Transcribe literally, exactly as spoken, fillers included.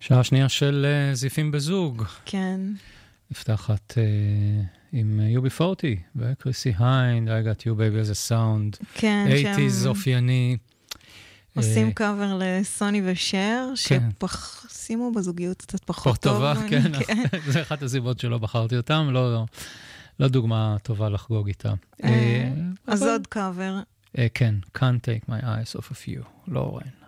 שעה שנייה של uh, זיפים בזוג. כן. נפתחת uh, עם יו בי ארבעים וקריסי היינד, I got you baby as a sound. כן. שמונים אופייני. עושים קאבר לסוני ושר, שפח... שימו בזוגיות קצת פחות טוב. טובה, כן. זה אחת הסיבות שלא בחרתי אותם, לא, לא דוגמה טובה לחגוג איתה. אז עוד קאבר. כן, Can't take my eyes off of you, לורן.